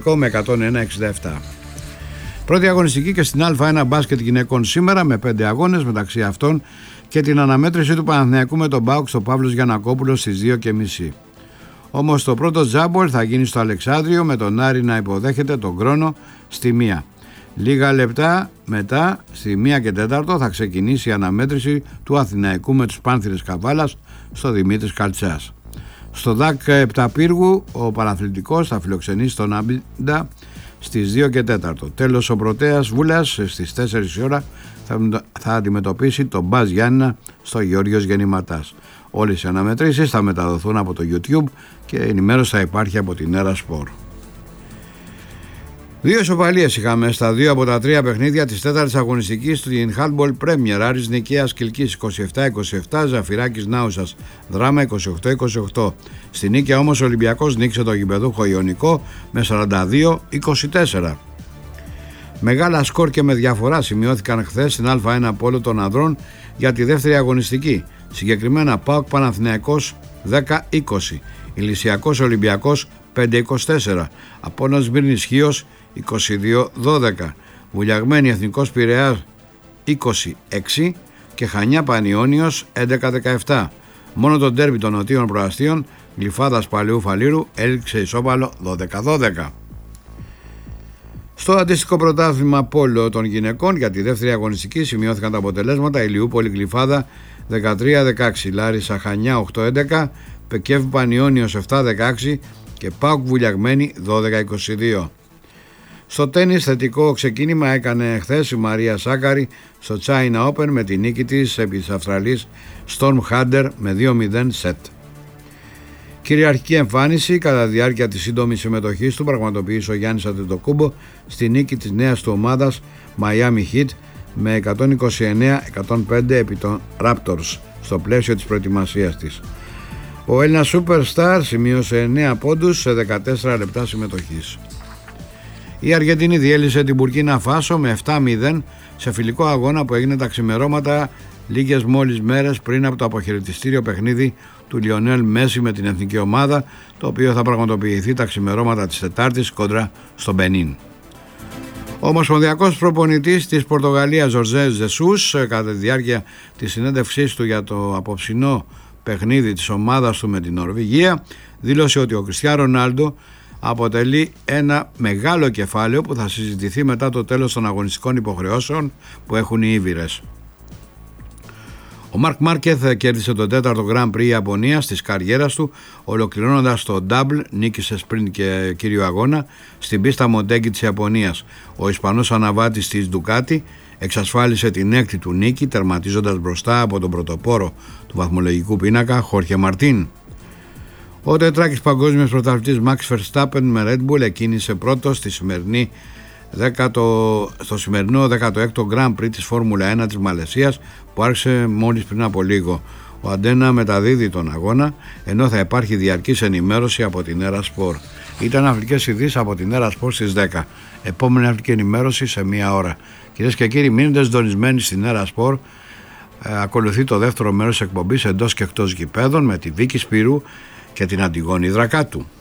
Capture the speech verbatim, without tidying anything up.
Αττικό με εκατόν ένα εξήντα επτά. Πρώτη αγωνιστική και στην Α1 μπάσκετ γυναικών σήμερα με πέντε αγώνες, μεταξύ αυτών και την αναμέτρηση του Παναθηναϊκού με τον ΠΑΟΚ στο Παύλος Γιαννακόπουλος στις δύο και μισή. Όμως το πρώτο τζάμπολ θα γίνει στο Αλεξάνδριο με τον Άρη να υποδέχεται τον Κρόνο στη μία. Λίγα λεπτά μετά, στη μία και τέταρτο, θα ξεκινήσει η αναμέτρηση του Αθηναϊκού με τους Πάνθυρες Καβάλας στο Δημήτρης Καλτσάς. Στο ΔΑΚ επτά Πύργου, ο Παναθλητικός θα φιλοξενήσει τον Άμπιντα στις δύο και τέταρτο. Τέλος, ο Πρωτέας Βούλας στις τέσσερις η ώρα θα, θα αντιμετωπίσει τον Μπάζ Γιάννηνα στο Γεώργιος Γεννηματάς. Όλες οι αναμετρήσεις θα μεταδοθούν από το YouTube και ενημέρωση θα υπάρχει από την Έρα Σπορ. Δύο ισοπαλίες είχαμε στα δύο από τα τρία παιχνίδια της τέταρτης αγωνιστικής του Handball Premier. Άρης Νικαίας Κιλκής είκοσι επτά είκοσι επτά, Ζαφυράκης Νάουσας Δράμα είκοσι οκτώ είκοσι οκτώ. Στην Νίκαια όμως ο Ολυμπιακός νίκησε το γηπεδούχο Ιωνικό με σαράντα δύο είκοσι τέσσερα. Μεγάλα σκορ και με διαφορά σημειώθηκαν χθες στην Α1 Πόλο των Ανδρών για τη δεύτερη αγωνιστική. Συγκεκριμένα ΠΑΟΚ Παναθηναϊκός δέκα είκοσι, Ηλυσιακός Ολυμπιακός πέντε είκοσι τέσσερα, Απόλλωνας Σμύρνης Χίος είκοσι δύο δώδεκα, Βουλιαγμένη Εθνικός Πειραιάς είκοσι έξι και Χανιά Πανιώνιος έντεκα δεκαεπτά. Μόνο το ντέρμπι των νοτίων προαστίων Γλυφάδας Παλαιού Φαλήρου έληξε ισόπαλο δώδεκα δώδεκα. Στο αντίστοιχο πρωτάθλημα πόλο των γυναικών για τη δεύτερη αγωνιστική σημειώθηκαν τα αποτελέσματα: Ηλιούπολη Γλυφάδα δεκατρία δεκαέξι, Λάρισα Χανιά οκτώ έντεκα, Πεκεύ Πανιώνιος επτά δεκαέξι και ΠΑΟΚ Βουλιαγμένη δώδεκα είκοσι δύο. Στο τένις θετικό ξεκίνημα έκανε χθες η Μαρία Σάκαρη στο China Open με τη νίκη της επί της Αυστραλής Storm Hunter με δύο μηδέν σετ. Κυριαρχική εμφάνιση κατά τη διάρκεια της σύντομης συμμετοχής του πραγματοποίησε ο Γιάννης Αντετοκούμπο στη νίκη της νέας του ομάδας Miami Heat με εκατόν είκοσι εννέα εκατόν πέντε επί των Raptors στο πλαίσιο της προετοιμασίας της. Ο Έλληνας Superstar σημείωσε εννέα πόντους σε δεκατέσσερα λεπτά συμμετοχής. Η Αργεντινή διέλυσε την Μπουρκίνα Φάσο με επτά μηδέν σε φιλικό αγώνα που έγινε τα ξημερώματα λίγες μόλις μέρες πριν από το αποχαιρετιστήριο παιχνίδι του Λιονέλ Μέση με την εθνική ομάδα, το οποίο θα πραγματοποιηθεί τα ξημερώματα της Τετάρτης κόντρα στο Μπενίν. Ο ομοσπονδιακός προπονητής της Πορτογαλίας Ζορζέ Ζεσούς κατά τη διάρκεια της συνέντευξής του για το απόψινό παιχνίδι της ομάδας του με την Νορβηγία δήλωσε ότι ο Κριστιάνο Ρονάλντο αποτελεί ένα μεγάλο κεφάλαιο που θα συζητηθεί μετά το τέλος των αγωνιστικών υποχρεώσεων που έχουν οι Ήβηρες. Ο Μαρκ Μάρκεθ κέρδισε το τέταρτο Grand Prix Ιαπωνίας της καριέρας του, ολοκληρώνοντας το double, νίκησε sprint και κύριο αγώνα στην πίστα Μοντέγκι της Ιαπωνίας. Ο Ισπανός αναβάτης της Ντουκάτι εξασφάλισε την έκτη του νίκη, τερματίζοντας μπροστά από τον πρωτοπόρο του βαθμολογικού πίνακα Χόρχε Μαρτίν. Ο τετράκης παγκόσμιος πρωταθλητής Max Verstappen με Red Bull εκκίνησε πρώτος στη σημερινή δέκατο, στο σημερινό δέκατο έκτο Grand Prix της Φόρμουλα ένα της Μαλαισίας που άρχισε μόλις πριν από λίγο. Ο Αντένα μεταδίδει τον αγώνα ενώ θα υπάρχει διαρκής ενημέρωση από την Έρα Σπορ. Ήταν αθλητικές ειδήσεις από την Έρα Σπορ στις δέκα. Επόμενη αθλητική ενημέρωση σε μία ώρα. Κυρίες και κύριοι, μείνετε συντονισμένοι στην Έρα Σπορ. Ε, ακολουθεί το δεύτερο μέρος της εκπομπής εντός και εκτός γηπέδων με τη Βίκη Σπύρου και την Αντιγόνη Δρακάτου.